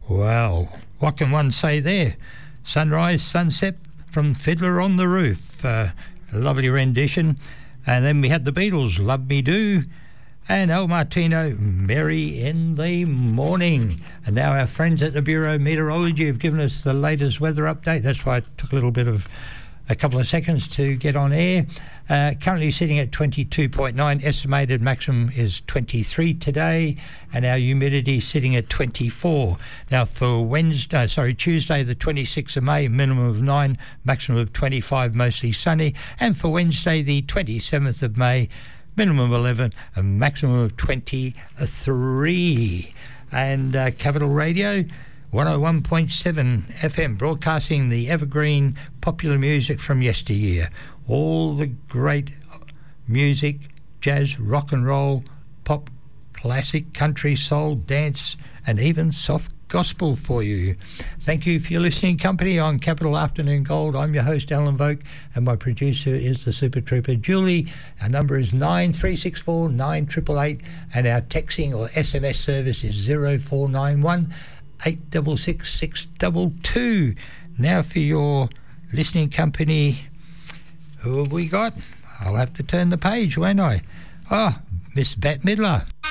Well, what can one say there? Sunrise, Sunset from Fiddler on the Roof. A lovely rendition. And then we had the Beatles, Love Me Do, and El Martino, Merry in the Morning. And now our friends at the Bureau of Meteorology have given us the latest weather update. That's why it took a couple of seconds to get on air. Currently sitting at 22.9. Estimated maximum is 23 today, and our humidity sitting at 24. Now for Tuesday the 26th of May, minimum of 9, maximum of 25, mostly sunny. And for Wednesday the 27th of May, minimum of 11, a maximum of 23. And Capital Radio 101.7 FM, broadcasting the evergreen popular music from yesteryear. All the great music, jazz, rock and roll, pop, classic, country, soul, dance, and even soft gospel for you. Thank you for your listening company on Capital Afternoon Gold. I'm your host, Alan Vogt, and my producer is the Super Trooper, Julie. Our number is 9364 9888, and our texting or SMS service is 0491 866 622. Now for your listening company, who have we got? I'll have to turn the page, won't I? Miss Bette Midler.